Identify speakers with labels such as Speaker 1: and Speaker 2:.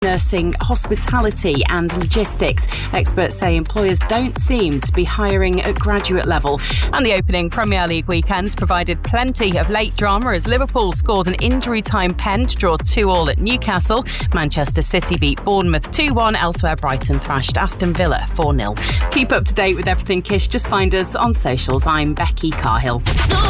Speaker 1: nursing, hospitality and logistics. Experts say employers don't seem to be hiring at graduate level. And the opening Premier League weekend provided plenty of late drama as Liverpool scored an injury-time pen to draw 2-2 at Newcastle. Manchester City beat Bournemouth 2-1. Elsewhere, Brighton thrashed Aston Villa 4-0. Keep up to date with everything Kish. Just find us on socials. I'm Becky Carhill.